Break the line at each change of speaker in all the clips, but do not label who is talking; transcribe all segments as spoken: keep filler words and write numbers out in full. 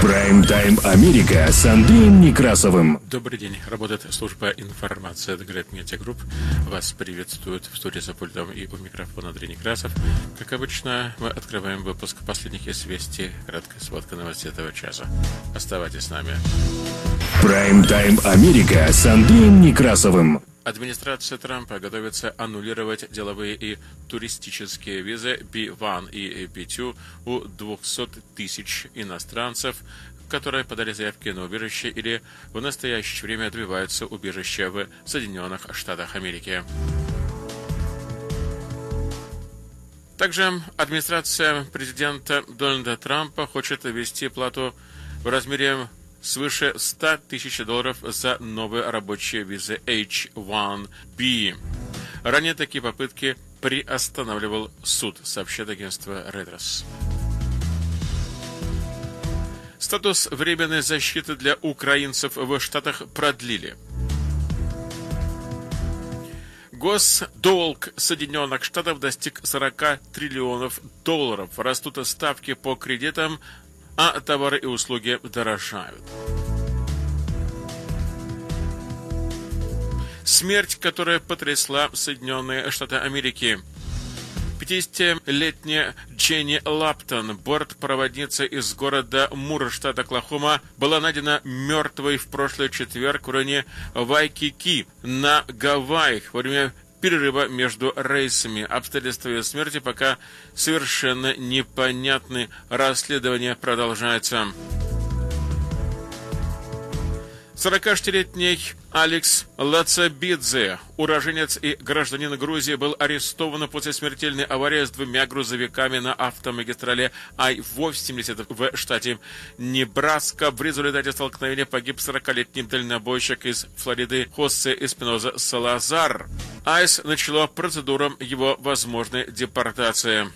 Прайм-тайм Америка с Андреем Некрасовым.
Добрый день. Работает служба информации от Great Media Group. Вас приветствует в студии за пультом и у микрофона Андрей Некрасов. Как обычно, мы открываем выпуск последних известий. Краткая сводка новостей этого часа. Оставайтесь с нами.
Прайм-тайм Америка с Андреем Некрасовым.
Администрация Трампа готовится аннулировать деловые и туристические визы би один и би два у двухсот тысяч иностранцев, которые подали заявки на убежище или в настоящее время добиваются убежища в Соединенных Штатах Америки. Также администрация президента Дональда Трампа хочет ввести плату в размере свыше ста тысяч долларов за новые рабочие визы эйч один би. Ранее такие попытки приостанавливал суд, сообщает агентство Reuters. Статус временной защиты для украинцев в Штатах продлили. Госдолг Соединенных Штатов достиг сорока триллионов долларов. Растут ставки по кредитам, а товары и услуги дорожают. Смерть, которая потрясла Соединенные Штаты Америки. пятидесятилетняя Дженни Лаптон, бортпроводница из города Мур, штат Оклахома, была найдена мертвой в прошлый четверг в районе Вайкики на Гавайях во время перерыва между рейсами. Обстоятельства ее смерти пока совершенно непонятны. Расследование продолжается. сорокашестилетний Алекс Лацабидзе, уроженец и гражданин Грузии, был арестован после смертельной аварии с двумя грузовиками на автомагистрали Ай восемьдесят в штате Небраска. В результате столкновения погиб сорокалетний дальнобойщик из Флориды Хосе Эспиноза Салазар. АЙС начало процедуру его возможной депортации.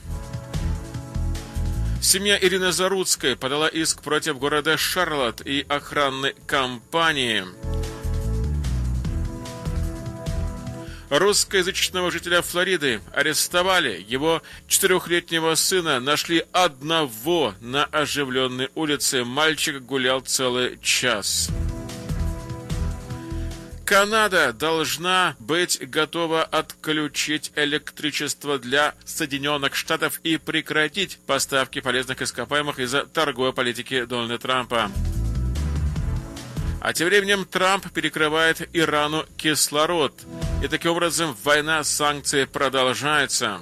Семья Ирины Заруцкой подала иск против города Шарлотт и охранной компании. Русскоязычного жителя Флориды арестовали. Его четырехлетнего сына нашли одного на оживленной улице. Мальчик гулял целый час. Канада должна быть готова отключить электричество для Соединенных Штатов и прекратить поставки полезных ископаемых из-за торговой политики Дональда Трампа. А тем временем Трамп перекрывает Ирану кислород. И таким образом война санкций продолжается.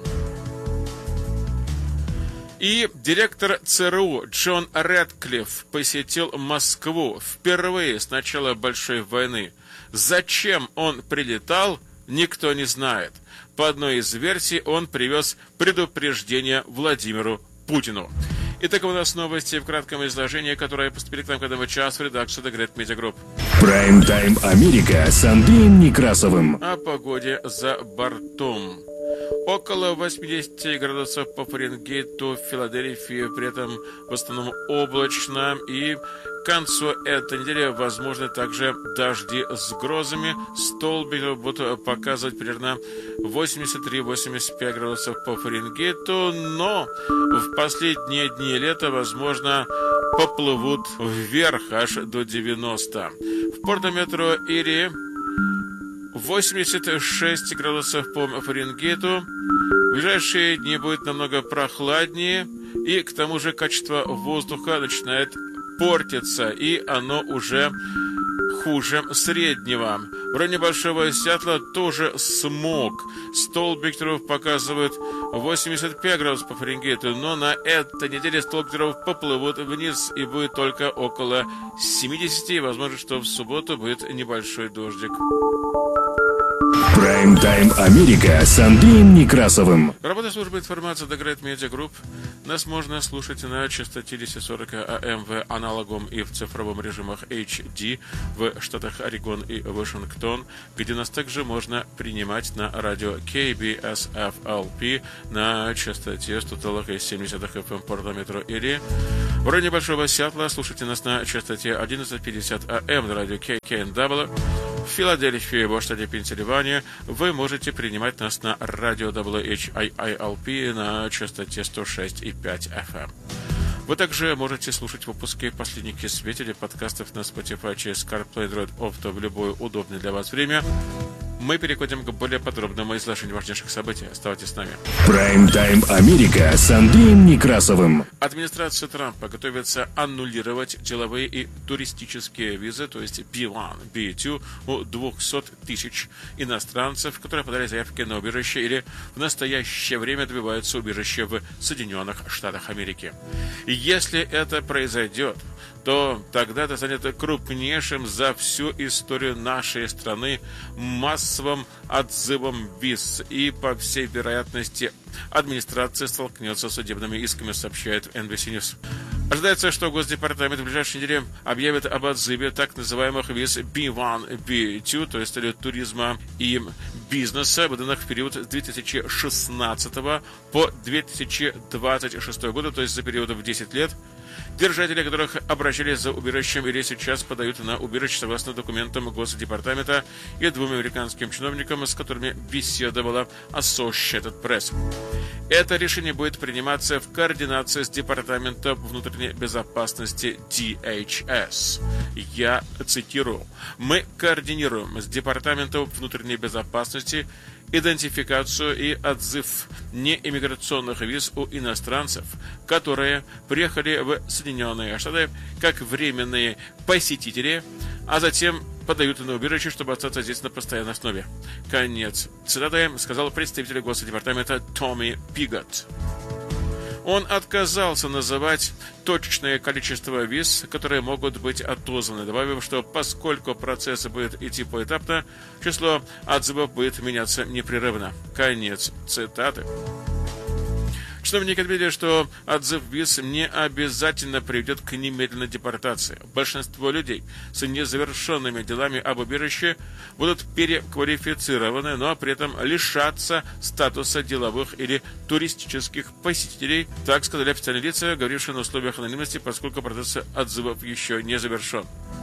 И директор ЦРУ Джон Рэдклифф посетил Москву впервые с начала Большой войны. Зачем он прилетал, никто не знает. По одной из версий, он привез предупреждение Владимиру Путину. Итак, у нас новости в кратком изложении, которые поступили к нам к этому часу в редакцию The Great Media Group.
Прайм-тайм Америка с Андреем Некрасовым.
О погоде за бортом. Около восьмидесяти градусов по Фаренгейту в Филадельфии, при этом в основном облачно, и к концу этой недели возможны также дожди с грозами. Столбики будут показывать примерно восемьдесят три - восемьдесят пять градусов по Фаренгейту, но в последние дни лета, возможно, поплывут вверх аж до девяноста. В Порто-Метро Ири восемьдесят шесть градусов по Фаренгейту. В ближайшие дни будет намного прохладнее, и к тому же качество воздуха начинает портиться, и оно уже хуже среднего. В районе Большого Сиэтла тоже смог. Столбик ветров показывает восемьдесят пять градусов по Фаренгейту, но на этой неделе столбик ветров поплывут вниз и будет только около семидесяти. Возможно, что в субботу будет небольшой дождик.
Прайм-тайм Америка с Андреем Некрасовым.
Работа службы информации The Great Media Group. Нас можно слушать на частоте тысяча сорок АМ в аналоговом и в цифровом режимах эйч ди в штатах Орегон и Вашингтон, где нас также можно принимать на радио кей би эс эф эл пи на частоте сто семьдесят эф эм Порто-Метро Ири. В районе Большого Сиэтла слушайте нас на частоте одиннадцать пятьдесят АМ на радио кей кей эн дабл ю. В Филадельфии, в штате Пенсильвания, вы можете принимать нас на радио дабл ю эйч ай ай эл пи на частоте сто шесть и пять эф эм. Вы также можете слушать выпуски «Последних свидетелей» подкастов на Spotify через CarPlay, Android Auto в любое удобное для вас время. Мы переходим к более подробному изложению важнейших событий. Оставайтесь с нами.
Прайм-тайм Америка с Андреем Некрасовым.
Администрация Трампа готовится аннулировать деловые и туристические визы, то есть би один, би два, у двухсот тысяч иностранцев, которые подали заявки на убежище или в настоящее время добиваются убежища в Соединенных Штатах Америки. Если это произойдет, то тогда это станет крупнейшим за всю историю нашей страны массовым отзывом виз, и, по всей вероятности, администрация столкнется с судебными исками, сообщает эн би си News. Ожидается, что Госдепартамент в ближайшие недели объявит об отзыве так называемых виз би один, би два, то есть для туризма и бизнеса, выданных в период с две тысячи шестнадцатого по две тысячи двадцать шестой года, то есть за период в десять лет. Держатели, которых обращались за убежищем или сейчас подают на убежище согласно документам Госдепартамента и двум американским чиновникам, с которыми беседовала Associated Press. Это решение будет приниматься в координации с Департаментом внутренней безопасности ди эйч эс. Я цитирую. «Мы координируем с Департаментом внутренней безопасности идентификацию и отзыв неиммиграционных виз у иностранцев, которые приехали в Соединенные Штаты как временные посетители, а затем подают на убежище, чтобы остаться здесь на постоянной основе». Конец цитаты, сказал представитель Госдепартамента Томми Пигот. Он отказался называть точное количество виз, которые могут быть отозваны, добавив, что поскольку процесс будет идти поэтапно, число отзывов будет меняться непрерывно. Конец цитаты. Чиновники отметили, что отзыв виз не обязательно приведет к немедленной депортации. Большинство людей с незавершенными делами об убежище будут переквалифицированы, но при этом лишатся статуса деловых или туристических посетителей, так сказали официальные лица, говорившие на условиях анонимности, поскольку процесс отзывов еще не завершен.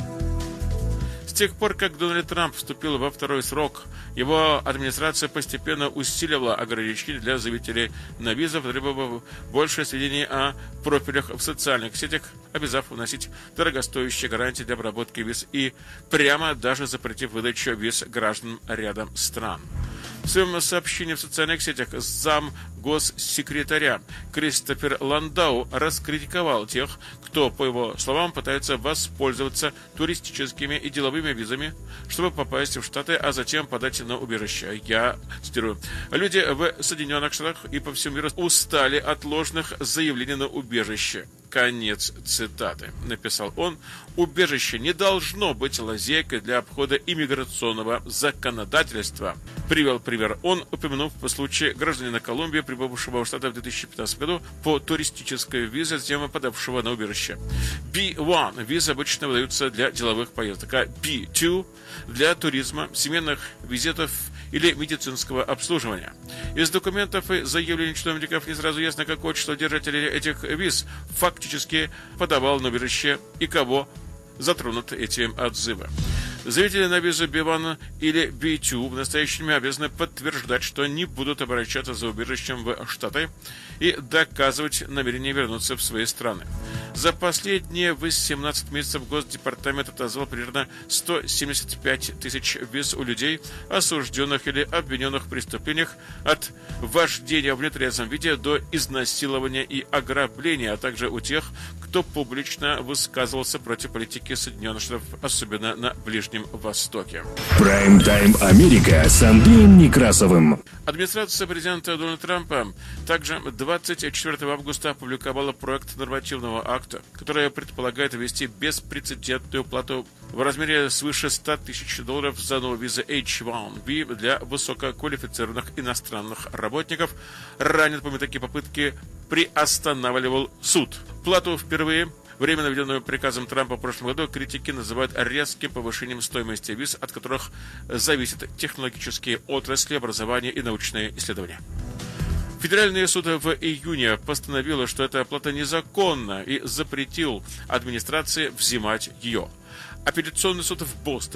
С тех пор, как Дональд Трамп вступил во второй срок, его администрация постепенно усиливала ограничения для заявителей на визу, требовав больше сведений о профилях в социальных сетях, обязав вносить дорогостоящие гарантии для обработки виз и прямо даже запретив выдачу виз гражданам ряда стран. В своем сообщении в социальных сетях зам госсекретаря Кристофер Ландау раскритиковал тех, кто, по его словам, пытается воспользоваться туристическими и деловыми визами, чтобы попасть в Штаты, а затем подать на убежище. Я цитирую. «Люди в Соединенных Штатах и по всему миру устали от ложных заявлений на убежище». Конец цитаты, написал он. «Убежище не должно быть лазейкой для обхода иммиграционного законодательства», привел пример он, упомянув по случаю гражданина Колумбии, прибывшего в Штаты в две тысячи пятнадцатом году по туристической визе, затем подавшего на убежище. би один визы обычно выдаются для деловых поездок, а би два для туризма, семейных визитов или медицинского обслуживания. Из документов и заявлений чиновников не сразу ясно, какое число держателей этих виз фактически подавал на убежище и кого затронут эти отзывы. Заявители на визу би один или би два в настоящее время обязаны подтверждать, что не будут обращаться за убежищем в Штаты и доказывать намерение вернуться в свои страны. За последние восемнадцать месяцев Госдепартамент отозвал примерно сто семьдесят пять тысяч виз у людей, осужденных или обвиненных в преступлениях от вождения в нетрезвом виде до изнасилования и ограбления, а также у тех, кто публично высказывался против политики Соединенных Штатов, особенно на Ближнем Востоке.
Прайм-тайм Америка с Андреем Некрасовым.
Администрация президента Дональда Трампа также двадцать четвёртого августа опубликовала проект нормативного акта, который предполагает ввести беспрецедентную плату в размере свыше ста тысяч долларов за новые визы эйч один би для высококвалифицированных иностранных работников. Ранее, помимо такие попытки, приостанавливал суд. Плату впервые, временно введенную приказом Трампа в прошлом году, критики называют резким повышением стоимости виз, от которых зависят технологические отрасли, образование и научные исследования. Федеральный суд в июне постановил, что эта оплата незаконна и запретил администрации взимать ее. Апелляционный суд в Бостоне